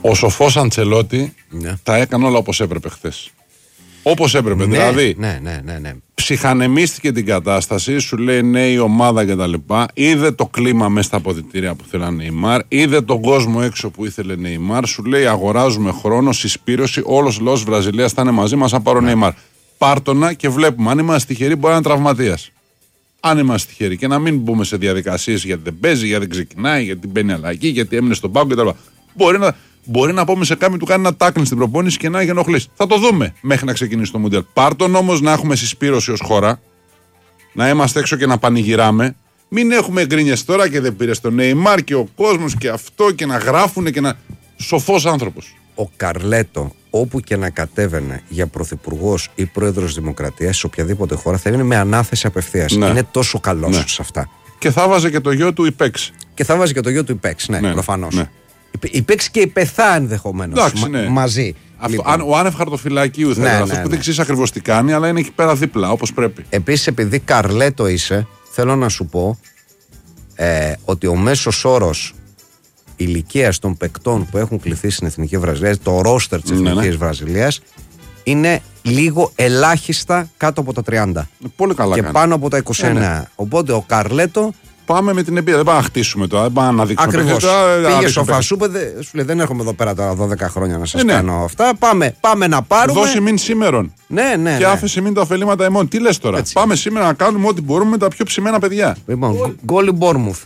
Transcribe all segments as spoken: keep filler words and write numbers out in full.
Ο σοφός Αντσελότη ναι. τα έκανε όλα όπως έπρεπε χθες. Όπως έπρεπε. Ναι, δηλαδή, ναι, ναι, ναι, ναι. ψυχανεμίστηκε την κατάσταση, σου λέει ναι η ομάδα κτλ. Είδε το κλίμα μέσα στα αποδυτήρια που θέλανε Νεϊμάρ, είδε τον κόσμο έξω που ήθελε Νεϊμάρ, σου λέει αγοράζουμε χρόνο, συσπήρωση, όλος ο λαός Βραζιλίας θα είναι μαζί μας αν πάρω ναι. Νεϊμάρ. Πάρτονα και βλέπουμε, αν είμαστε τυχεροί μπορεί να είναι τραυματίας. Αν είμαστε τυχεροί και να μην μπούμε σε διαδικασίες γιατί δεν παίζει, γιατί δεν ξεκινάει, γιατί μπαίνει αλλαγή, γιατί έμεινε στον πάγκο κτλ. Μπορεί να. Μπορεί να πούμε σε κάποιον του κάνει ένα τάκλιν στην προπόνηση και να έχει ενοχλήσει. Θα το δούμε μέχρι να ξεκινήσει το Μουντιάλ. Πάρτον όμως να έχουμε συσπήρωση ως χώρα, να είμαστε έξω και να πανηγυράμε. Μην έχουμε γκρίνιες τώρα και δεν πήρε τον Νεϊμάρ και ο κόσμος και αυτό και να γράφουνε και να. Σοφός άνθρωπος. Ο Καρλέτο, όπου και να κατέβαινε για πρωθυπουργός ή πρόεδρος Δημοκρατίας σε οποιαδήποτε χώρα, θα είναι με ανάθεση απευθείας. Ναι. Είναι τόσο καλός ναι. σε αυτά. Και θα βάζε και το γιο του υπέξ. Και θα βάζει και το γιο του υπέξ, ναι, ναι προφανώς. Ναι. Υπέξει και η πεθά ενδεχομένως μα, ναι. μαζί. Αυτό, λοιπόν. αν, ο άνευ χαρτοφυλακίου θα ναι, είναι ναι, αυτό ναι, που ναι. δεν ξέρει ακριβώς τι κάνει, αλλά είναι εκεί πέρα δίπλα, όπως πρέπει. Επίσης, επειδή Καρλέτο είσαι, θέλω να σου πω ε, ότι ο μέσος όρος ηλικίας των παικτών που έχουν κληθεί στην Εθνική Βραζιλία, το ρόστερ της Εθνικής ναι, ναι. Βραζιλίας, είναι λίγο ελάχιστα κάτω από τα τριάντα. Πολύ καλά και κάνει. Πάνω από τα είκοσι εννέα. Ναι, ναι. Οπότε ο Καρλέτο. Πάμε με την εμπειρία. Δεν πάμε να χτίσουμε τώρα. Δεν πάμε να δείξουμε. Ακριβώς. Πήγε στο Φασούπεδε. Σου λέει δεν έρχομαι εδώ πέρα τώρα δώδεκα χρόνια να σας ε, ναι. κάνω αυτά. Πάμε, πάμε να πάρουμε. Δώσε μην σήμερον. Ναι, ναι. Και ναι. άφησε μην τα ωφελήματα εμών. Τι λες τώρα. Έτσι. Πάμε σήμερα να κάνουμε ό,τι μπορούμε με τα πιο ψημένα παιδιά. Λοιπόν, γκολ η Μπόρμουθ.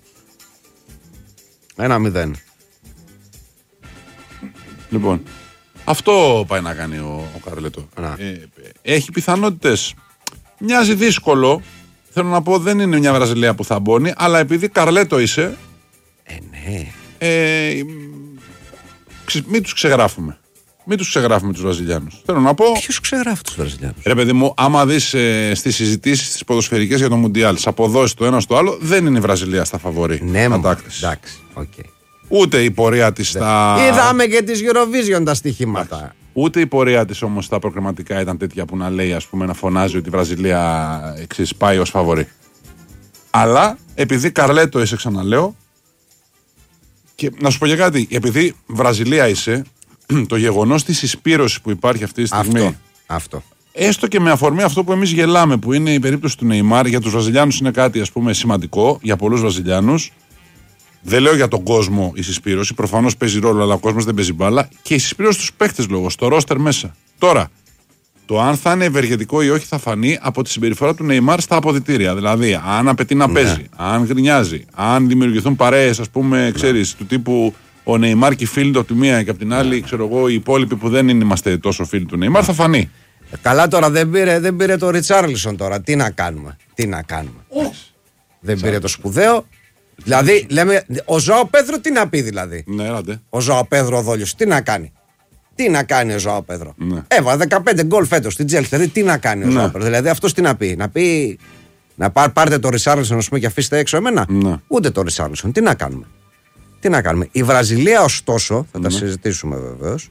Ένα μηδέν. Λοιπόν, αυτό πάει να κάνει ο, ο Καρλέτο. Ε, έχει πιθανότητες. Μοιάζει δύσκολο. Θέλω να πω, δεν είναι μια Βραζιλία που θα μπώνει, αλλά επειδή Καρλέτο είσαι. Ε, ναι. Ε, ξε, μην τους ξεγράφουμε. Μην τους ξεγράφουμε τους Βραζιλιάνους. Θέλω να πω. Ποιος ξεγράφει τους Βραζιλιάνους. Ρε παιδί μου, άμα δεις ε, στις συζητήσεις τις ποδοσφαιρικές για το Μουντιάλ, τις αποδόσεις το ένα στο άλλο, δεν είναι η Βραζιλία στα φαβορί. Ναι, εντάξει. Okay. Ούτε η πορεία της στα. Είδαμε και τις Eurovision τα στοιχήματα. Εντάξει. Ούτε η πορεία της όμως στα προκριματικά ήταν τέτοια που να λέει, ας πούμε, να φωνάζει ότι η Βραζιλία εξής πάει ως φαβορί. Αλλά επειδή Καρλέτο είσαι, ξαναλέω, και να σου πω για κάτι, επειδή Βραζιλία είσαι, το γεγονός της συσπήρωσης που υπάρχει αυτή τη στιγμή. Αυτό, αυτό. Έστω και με αφορμή αυτό που εμείς γελάμε, που είναι η περίπτωση του Νεϊμάρ, για τους Βραζιλιάνους είναι κάτι, ας πούμε, σημαντικό, για πολλούς Βραζιλιάνους. Δεν λέω για τον κόσμο η συσπήρωση, προφανώς παίζει ρόλο, αλλά ο κόσμος δεν παίζει μπάλα. Και η συσπήρωση στους παίχτες λόγω, στο ρόστερ μέσα. Τώρα, το αν θα είναι ευεργετικό ή όχι θα φανεί από τη συμπεριφορά του Νεϊμάρ στα αποδυτήρια. Δηλαδή, αν απαιτεί να ναι. παίζει, αν γκρινιάζει, αν δημιουργηθούν παρέες, ας πούμε, ξέρεις, ναι. του τύπου ο Νεϊμάρ και οι φίλοι του από τη μία και από την άλλη, ναι. ξέρω εγώ, οι υπόλοιποι που δεν είμαστε τόσο φίλοι του Νεϊμάρ, θα φανεί. Καλά, τώρα δεν πήρε, δεν πήρε το Ριτσάρλισον τώρα. Τι να κάνουμε, τι να κάνουμε. Oh. Δεν πήρε το σπουδαίο. Δηλαδή, λέμε, ο Ζωάο Πέδρο τι να πει δηλαδή. Ναι, άντε. Ο Ζωάο Πέδρο ο Δόλιος, τι να κάνει. Τι να κάνει ο Ζωάο Πέδρο. Ναι. Έβαλε δεκαπέντε γκολ φέτος στην Τζέλσι. Δηλαδή, τι να κάνει ο ναι. Ζωάο Πέδρο. Δηλαδή, αυτός τι να πει. Να πει, να πάρ, πάρτε το Ρισάρλισον, ας πούμε, και αφήστε έξω εμένα. Ναι. Ούτε το Ρισάρλισον. Τι να κάνουμε. Τι να κάνουμε. Η Βραζιλία, ωστόσο, θα ναι. τα συζητήσουμε βεβαίως.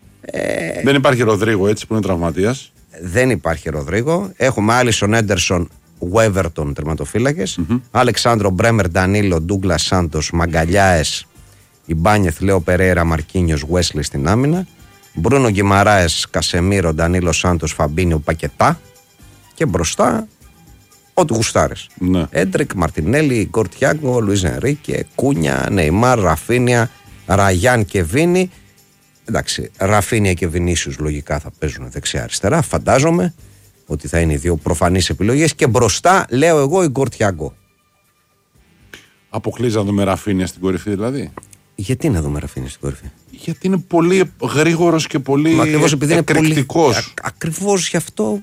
Ε... Δεν υπάρχει Ροδρίγο έτσι που είναι τραυματίας. Δεν υπάρχει Ροδρίγο. Έχουμε Άλισον Έντερσον. Βέβερτον τερματοφύλακες, mm-hmm. Αλεξάνδρο Μπρέμερ, Ντανίλο, Ντούγκλας Σάντος, Μαγκαλιάες, Ιμπάνιεθ, Λέο Περέιρα, Μαρκίνιος, Γουέσλι στην άμυνα, Μπρούνο Γκιμαράες, Κασεμίρο, Ντανίλο Σάντος, Φαμπίνιο, Πακετά και μπροστά ό,τι γουστάρες. Ναι. Έντρικ, Μαρτινέλη, Κορτιάγκο, Λουίζ Ενρίκε, Κούνια, Νεϊμάρ, Ραφίνια, Ραγιάν και Βίνι. Εντάξει, Ραφίνια και Βινίσιους λογικά θα παίζουν δεξιά-αριστερά, φαντάζομαι ότι θα είναι οι δύο προφανείς επιλογές και μπροστά λέω εγώ η Γκορτιάγκο. Αποκλείζει να δούμε Ραφίνια στην κορυφή δηλαδή. Γιατί να δούμε Ραφίνια στην κορυφή. Γιατί είναι πολύ γρήγορος και πολύ εκρηκτικός. Πολύ... Ακριβώς γι' αυτό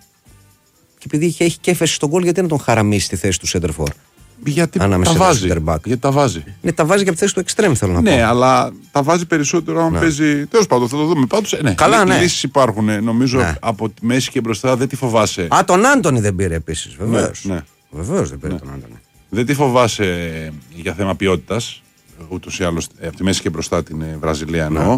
και επειδή έχει, έχει και έφεση στον γκολ, γιατί να τον χαραμίσει στη θέση του σέντερφορ. Γιατί τα βάζει. Γιατί τα βάζει. Ναι, τα βάζει και από τη θέση του εξτρέμ, θέλω να ναι, πω. Ναι, αλλά τα βάζει περισσότερο αν παίζει. Τέλος πάντων, θα το δούμε. Πάντως, ναι, καλά, ναι. Λύσεις υπάρχουν. Νομίζω ναι. από τη μέση και μπροστά δεν τη φοβάσαι. Α, τον Άντονι δεν πήρε επίσης. Βεβαίως. Ναι, ναι. Βεβαίως δεν πήρε ναι. τον Άντονι. Δεν τη φοβάσαι για θέμα ποιότητας. Ούτως ή άλλως από τη μέση και μπροστά την Βραζιλία εννοώ.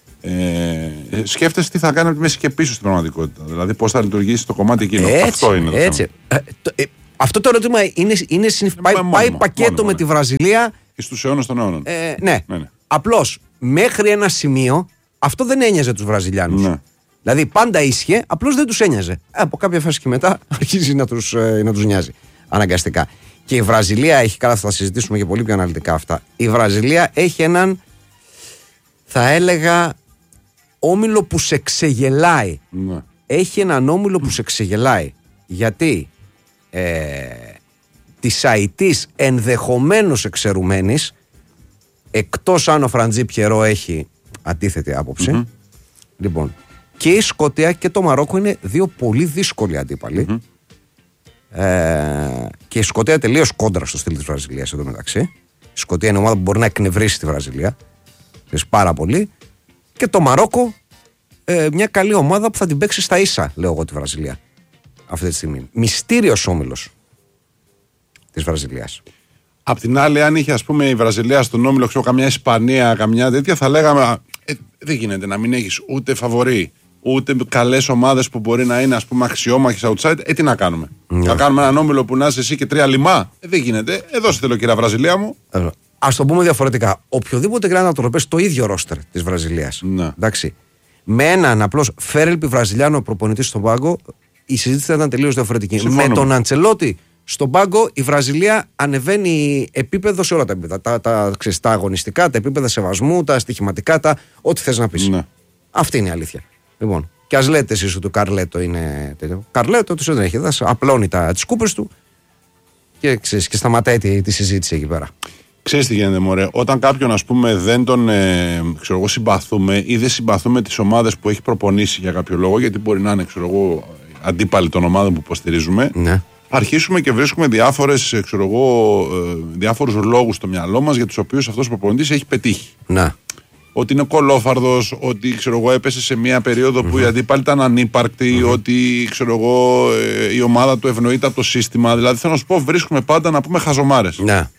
Ναι. Ε, σκέφτεσαι τι θα κάνει από τη μέση και πίσω στην πραγματικότητα. Δηλαδή πώς θα λειτουργήσει το κομμάτι εκείνο. Έτσι, αυτό είναι το έτσι. θέμα. Ε, το, ε, αυτό το ερώτημα είναι, είναι συνυφ... πάει, μόνο, πάει μόνο, πακέτο μόνο, με ναι. τη Βραζιλία. Στους αιώνες των αιώνων. Ε, ναι. ναι, ναι. Απλώς μέχρι ένα σημείο αυτό δεν ένοιαζε τους Βραζιλιάνους. Ναι. Δηλαδή πάντα ίσχυε, απλώς δεν τους ένοιαζε. Ε, από κάποια φάση και μετά αρχίζει να τους, ε, να τους νοιάζει. Αναγκαστικά. Και η Βραζιλία έχει, καλά θα τα συζητήσουμε και πολύ πιο αναλυτικά αυτά. Η Βραζιλία έχει έναν, θα έλεγα, όμιλο που σε ξεγελάει. Ναι. Έχει έναν όμιλο που σε ξεγελάει. Γιατί ε, της αητής ενδεχομένως εξαιρουμένης, εκτός αν ο Φραντζί Πιερό έχει αντίθετη άποψη, mm-hmm. λοιπόν, και η Σκωτία και το Μαρόκο είναι δύο πολύ δύσκολοι αντίπαλοι. Mm-hmm. Ε, και η Σκωτία τελείως κόντρα στο στυλ της Βραζιλίας εδώ μεταξύ. Η Σκωτία είναι ομάδα που μπορεί να εκνευρίσει τη Βραζιλία. Της πάρα πολύ. Και το Μαρόκο, ε, μια καλή ομάδα που θα την παίξει στα ίσα, λέω εγώ, τη Βραζιλία αυτή τη στιγμή. Μυστήριος όμιλος της Βραζιλίας. Απ' την άλλη, αν είχε, ας πούμε, η Βραζιλία στον όμιλο, ξέρω, καμιά Ισπανία, καμιά τέτοια, θα λέγαμε ε, δεν γίνεται να μην έχεις ούτε φαβορί, ούτε καλές ομάδες που μπορεί να είναι, ας πούμε, αξιόμαχες outside. Ε, τι να κάνουμε. Yeah. Θα κάνουμε έναν όμιλο που να είσαι εσύ και τρία λιμά. Ε, δεν γίνεται. Εδώ σε θέλω, κυρία Βραζιλία μου. Ε, ας το πούμε διαφορετικά. Οποιοδήποτε Grand να το ροπέσει το ίδιο ρόστερ της Βραζιλίας. Yeah. Εντάξει. Με έναν απλώς φέρελπι Βραζιλιάνο προπονητή στον πάγκο, η συζήτηση θα ήταν τελείως διαφορετική. Συμφώνουμε. Με τον Αντσελότη στον πάγκο, η Βραζιλία ανεβαίνει επίπεδο σε όλα τα επίπεδα. Τα, τα, ξέρεις, τα αγωνιστικά, τα επίπεδα σεβασμού, τα στοιχηματικά, τα ό,τι θες να πεις. Ναι. Αυτή είναι η αλήθεια. Λοιπόν, και ας λέτε εσείς ότι ο Καρλέτο είναι τέτοιο. Καρλέτο του δεν έχει. Θα απλώνει τις κούπες του και, ξέρεις, και σταματάει τη, τη συζήτηση εκεί πέρα. Ξέρεις τι γίνεται, μωρέ. Όταν κάποιον, ας πούμε, δεν τον ε, ξέρω εγώ, συμπαθούμε ή δεν συμπαθούμε τις ομάδες που έχει προπονήσει για κάποιο λόγο, γιατί μπορεί να είναι, ξέρω εγώ, αντίπαλοι των ομάδων που υποστηρίζουμε. Ναι. Αρχίσουμε και βρίσκουμε διάφορες, ξέρω εγώ, διάφορους λόγους στο μυαλό μας για τους οποίους αυτός ο προπονητής έχει πετύχει. Να. Ότι είναι κολόφαρδος, ότι, ξέρω εγώ, έπεσε σε μια περίοδο που mm-hmm. οι αντίπαλοι ήταν ανύπαρκτοι, mm-hmm. ότι, ξέρω εγώ, η ομάδα του ευνοείται από το σύστημα. Δηλαδή, θέλω να σου πω, βρίσκουμε πάντα να πούμε χαζομάρες. Να.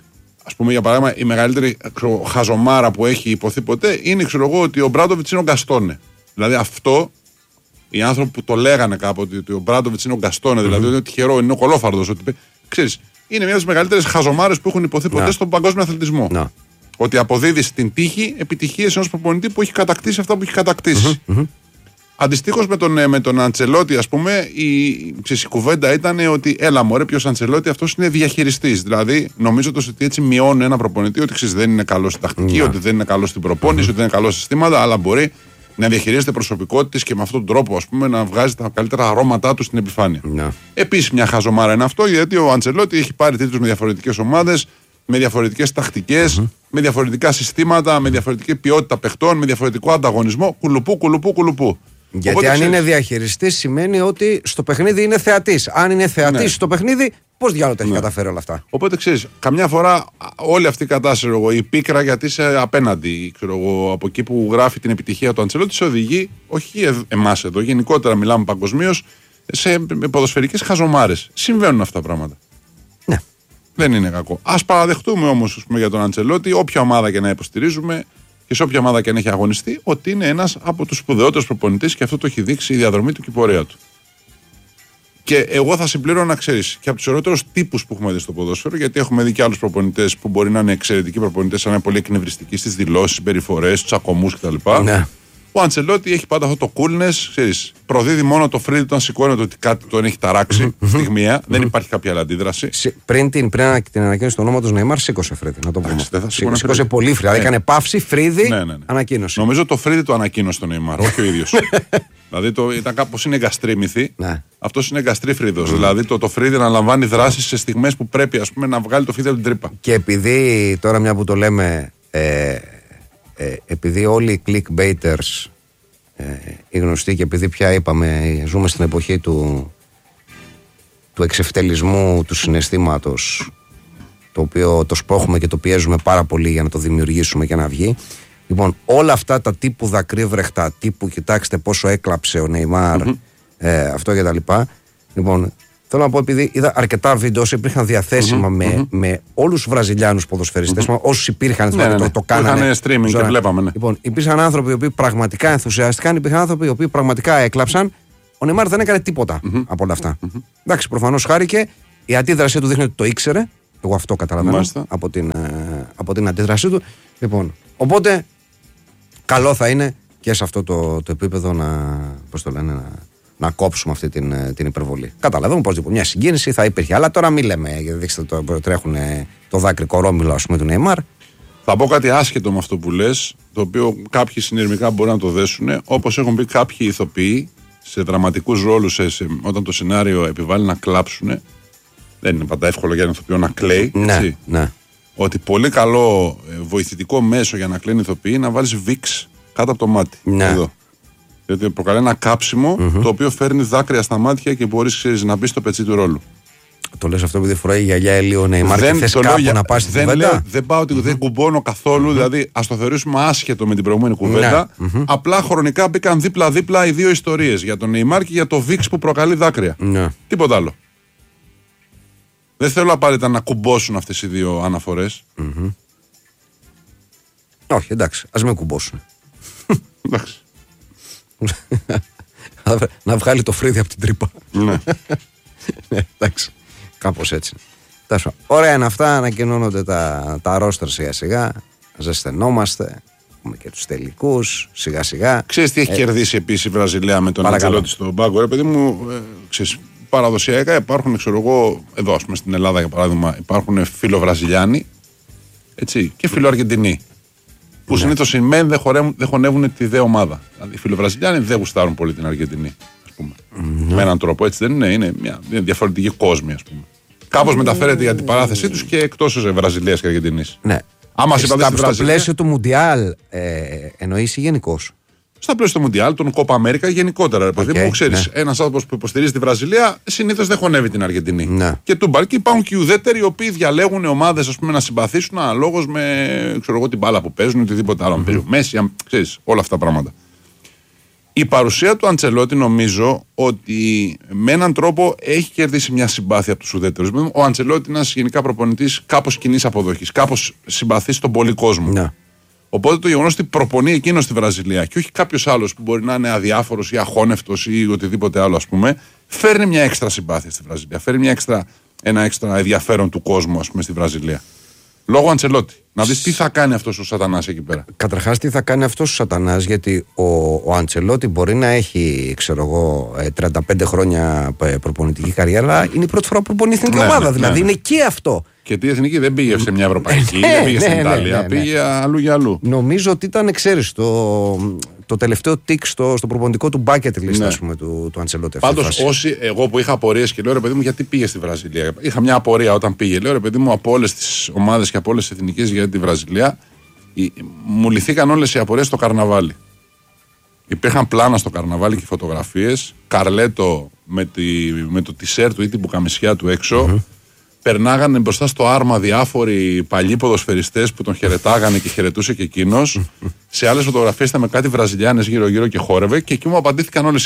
Ας πούμε, για παράδειγμα, η μεγαλύτερη, ξέρω, χαζομάρα που έχει υποθεί ποτέ είναι, ξέρω εγώ, ότι ο Μπράντοβιτς είναι ο Γκαστόνε. Δηλαδή αυτό. Οι άνθρωποι που το λέγανε κάποτε ότι ο Μπράντοβιτς είναι ο Γκαστόνε, δηλαδή mm-hmm. ότι είναι τυχερό, είναι ο κολόφαρδος. Ότι, ξέρεις, είναι μια από τις μεγαλύτερες χαζομάρες που έχουν υποθεί ποτέ yeah. στον παγκόσμιο αθλητισμό. Yeah. Ότι αποδίδει στην τύχη επιτυχίες ενός προπονητή που έχει κατακτήσει αυτά που έχει κατακτήσει. Mm-hmm. Αντιστοίχως με τον, με τον Αντσελότη, ας πούμε, η, η κουβέντα ήταν ότι έλα μωρέ, ποιος Αντσελότη, αυτός είναι διαχειριστής. Δηλαδή, νομίζω ότι έτσι μειώνει ένα προπονητή ότι ξέρεις, δεν είναι καλός στην τακτική, yeah. ότι δεν είναι καλός στην προπόνηση, mm-hmm. ότι δεν είναι καλός συστήματα, αλλά μπορεί να διαχειρίζεται προσωπικότητες και με αυτόν τον τρόπο, ας πούμε, να βγάζει τα καλύτερα αρώματά του στην επιφάνεια. Yeah. Επίσης, μια χαζομάρα είναι αυτό, γιατί ο Αντσελότη έχει πάρει τίτλους με διαφορετικές ομάδες, με διαφορετικές τακτικές, mm-hmm. με διαφορετικά συστήματα, με διαφορετική ποιότητα παιχτών, με διαφορετικό ανταγωνισμό. Κουλουπού, κουλουπού, κουλουπού. Γιατί οπότε, αν ξέρεις, είναι διαχειριστής, σημαίνει ότι στο παιχνίδι είναι θεατής. Αν είναι θεατής ναι. στο παιχνίδι, πώς διάλογο τα έχει ναι. καταφέρει όλα αυτά. Οπότε ξέρεις, καμιά φορά όλη αυτή η κατάσταση, εγώ, η πίκρα γιατί είσαι απέναντι, ξέρω εγώ, από εκεί που γράφει την επιτυχία του Αντσελότη, σε οδηγεί, όχι εμάς εδώ, γενικότερα μιλάμε παγκοσμίως, σε ποδοσφαιρικές χαζομάρες. Συμβαίνουν αυτά τα πράγματα. Ναι. Δεν είναι κακό. Ας παραδεχτούμε όμως, ας πούμε, για τον Αντσελότη, όποια ομάδα και να υποστηρίζουμε και σε όποια ομάδα και αν έχει αγωνιστεί, ότι είναι ένας από τους σπουδαιότερους προπονητές και αυτό το έχει δείξει η διαδρομή του και η πορεία του. Και εγώ θα συμπλήρω να ξέρεις και από τους ωραίτερους τύπους που έχουμε δει στο ποδόσφαιρο, γιατί έχουμε δει και άλλους προπονητές που μπορεί να είναι εξαιρετικοί προπονητές, να είναι πολύ εκνευριστικοί στις δηλώσεις, συμπεριφορές, στους τσακωμούς κτλ. Ναι. Ο Αντσελότη έχει πάντα αυτό το coolness, ξέρεις, προδίδει μόνο το φρύδι όταν σηκώνεται ότι κάτι τον έχει ταράξει στιγμία, δεν υπάρχει κάποια άλλη αντίδραση. Πριν την, πριν την ανακοίνωση του ονόματος Νεϊμάρ, σήκωσε φρύδι. Να το πούμε. Σήκωσε πολύ φρύδι. Δηλαδή έκανε παύση, φρύδι, ναι, ναι, ναι. ανακοίνωση. Νομίζω το φρύδι το ανακοίνωσε τον Νεϊμάρ, όχι ο ίδιος. Δηλαδή το, ήταν κάπως είναι εγκαστρίμηθη. Ναι. Αυτός είναι εγκαστρίφρυδος. Mm. Δηλαδή το, το φρύδι να λαμβάνει δράσεις σε στιγμές που πρέπει, ας πούμε, να βγάλει το φρύδι από την τρύπα. Και επειδή τώρα μια που το λέμε, ε, ε, επειδή όλοι οι clickbaiters, ε, οι γνωστοί, και επειδή πια είπαμε, ζούμε στην εποχή του, του εξευτελισμού του συναισθήματος, το οποίο το σπρώχουμε και το πιέζουμε πάρα πολύ για να το δημιουργήσουμε και να βγει. Λοιπόν, όλα αυτά τα τύπου δακρύβρεχτα, τύπου κοιτάξτε πόσο έκλαψε ο Νεϊμάρ, mm-hmm. ε, αυτό και τα λοιπά. Λοιπόν, θέλω να πω, επειδή είδα αρκετά βίντεο υπήρχαν διαθέσιμα mm-hmm. με, mm-hmm. με όλους τους Βραζιλιάνους ποδοσφαιριστές, mm-hmm. όσους υπήρχαν, ναι, ναι, το, το κάνανε. Είχαν streaming και βλέπαμε. Ναι. Λοιπόν, υπήρχαν άνθρωποι οι οποίοι πραγματικά ενθουσιάστηκαν, υπήρχαν άνθρωποι οι οποίοι πραγματικά έκλαψαν. Ο Νεϊμάρ δεν έκανε τίποτα mm-hmm. από όλα αυτά. Mm-hmm. Εντάξει, προφανώς χάρηκε. Η αντίδρασή του δείχνει ότι το ήξερε. Εγώ αυτό καταλαβαίνω από την, από την αντίδρασή του. Λοιπόν, οπότε καλό θα είναι και σε αυτό το, το επίπεδο να, πώς το λένε, να, να κόψουμε αυτή την, την υπερβολή. Καταλαβαίνουμε πως μια συγκίνηση θα υπήρχε. Αλλά τώρα μην λέμε, γιατί δείξτε το, τρέχουν το δάκρυ κορόμιλο, ας πούμε, του Νεϊμάρ. Θα πω κάτι άσχετο με αυτό που λες, το οποίο κάποιοι συνειρμικά μπορεί να το δέσουν. Όπως έχουν πει κάποιοι ηθοποιοί σε δραματικούς ρόλους, σε, σε, όταν το σενάριο επιβάλλει να κλάψουν. Δεν είναι πάντα εύκολο για έναν ηθοποιό να κλαίει. Ναι, έτσι. Ναι. Ότι πολύ καλό βοηθητικό μέσο για να κλαίνει ηθοποιοί είναι να βάλεις βίξ κάτω από το μάτι. Ναι. Εδώ. Γιατί προκαλεί ένα κάψιμο Mm-hmm. το οποίο φέρνει δάκρυα στα μάτια και μπορείς, ξέρεις, να μπει στο πετσί του ρόλου. Το λες αυτό επειδή φοράει η γιαγιά Ελίο Νεϊμάρ και θες κάπου για... να πας στην δεν κουβέντα. Λέω, δεν πάω ότι mm-hmm. δεν κουμπώνω καθόλου, mm-hmm. δηλαδή ας το θεωρήσουμε άσχετο με την προηγούμενη κουβέντα. Mm-hmm. Απλά χρονικά μπήκαν δίπλα-δίπλα οι δύο ιστορίες, για τον Νεϊμάρ και για το βίξ που προκαλεί δάκρυα. Mm-hmm. Τίποτα άλλο. Δεν θέλω απαραίτητα να κουμπώσουν αυτές οι δύο αναφορές. Mm-hmm. Όχι, εντάξει, ας με κουμπώσουν. Εντάξει. Να βγάλει το φρύδι από την τρύπα. Ναι. Ναι, εντάξει. Κάπως έτσι. Ωραία είναι αυτά. Ανακοινώνονται τα, τα ρόστερ σιγά σιγά. Ζεσθενόμαστε. Έχουμε και τους τελικούς σιγά σιγά. Ξέρεις τι έχει ε, κερδίσει επίσης η Βραζιλία με τον Αντσελότη στον πάγκο, ρε παιδί μου. Ε, ξέρεις, παραδοσιακά υπάρχουν, ξέρω εγώ, εδώ ας πούμε στην Ελλάδα για παράδειγμα, υπάρχουν φιλοβραζιλιάνοι, έτσι, και φιλοαργεντινοί. Που ναι. συνήθως οι μεν δεν, δεν χωνεύουν τη δε ομάδα. Δηλαδή οι φιλοβραζιλιάνοι δεν γουστάρουν πολύ την Αργεντινή, ας πούμε. Mm-hmm. Με έναν τρόπο, έτσι δεν είναι, είναι μια είναι διαφορετική κόσμη, ας πούμε. Κάπως mm-hmm. μεταφέρεται η αντιπαράθεσή τους και εκτός Βραζιλίας και Αργεντινής. Ναι. Άμα στα, στο Βραζιλία... πλαίσιο του Μουντιάλ ε, εννοείς ή γενικώς? Στα πλαίσια του Μουντιάλ, τον Κόπα Αμέρικα γενικότερα. Okay, δηλαδή, μου ξέρεις, ναι. ένας άνθρωπος που υποστηρίζει τη Βραζιλία συνήθως δεν χωνεύει την Αργεντινή. Ναι. Και του μπαρκί υπάρχουν και οι ουδέτεροι οι οποίοι διαλέγουν ομάδες, ας πούμε, να συμπαθήσουν αναλόγως με ξέρω εγώ, την μπάλα που παίζουν ή οτιδήποτε άλλο. Mm-hmm. Μέση, ξέρεις, όλα αυτά τα πράγματα. Η παρουσία του Αντσελότη νομίζω ότι με έναν τρόπο έχει κερδίσει μια συμπάθεια από τους ουδέτερους. Ο Αντσελότη είναι ένας γενικά προπονητής κάπως κοινής αποδοχής, κάπως συμπαθής στον πολύ κόσμο. Ναι. Οπότε το γεγονός ότι προπονεί εκείνο στη Βραζιλία και όχι κάποιος άλλος που μπορεί να είναι αδιάφορος ή αχώνευτος ή οτιδήποτε άλλο, ας πούμε, φέρνει μια έξτρα συμπάθεια στη Βραζιλία. Φέρνει μια έξτρα, ένα έξτρα ενδιαφέρον του κόσμου, ας πούμε, στη Βραζιλία. Λόγω Αντσελότη. Να δεις τι θα κάνει αυτός ο Σατανάς εκεί πέρα. Καταρχάς, τι θα κάνει αυτός ο Σατανάς, γιατί ο, ο Αντσελότη μπορεί να έχει, ξέρω εγώ, τριάντα πέντε χρόνια προπονητική καριέρα, αλλά είναι η πρώτη φορά που προπονεί εθνική ομάδα. Ναι, δηλαδή ναι. είναι και αυτό. Και τι εθνική δεν πήγε σε μια ευρωπαϊκή, δεν πήγε στην Ιταλία, ναι, ναι, ναι. πήγε αλλού για αλλού. Νομίζω ότι ήταν, ξέρεις, το, το τελευταίο τικ στο, στο προπονητικό του bucket list, ναι. ας πούμε, του, του Αντσελότη. Πάντως, όσοι, εγώ που είχα απορίες και λέω ρε παιδί μου, γιατί πήγε στη Βραζιλία. Είχα μια απορία όταν πήγε. Λέω ρε παιδί μου, από όλες τις ομάδες και από όλες τις εθνικές για τη Βραζιλία, μου λυθήκαν όλες οι απορίες στο καρναβάλι. Υπήρχαν πλάνα στο καρναβάλι και φωτογραφίες. Καρλέτο με, τη, με το τισέρ του ή την μπουκαμισιά του έξω. Mm-hmm. Περνάγανε μπροστά στο άρμα διάφοροι παλιοί ποδοσφαιριστές που τον χαιρετάγανε και χαιρετούσε και εκείνος. Σε άλλες φωτογραφίες ήταν με κάτι Βραζιλιάνες γύρω-γύρω και χόρευε. Και εκεί μου απαντήθηκαν όλες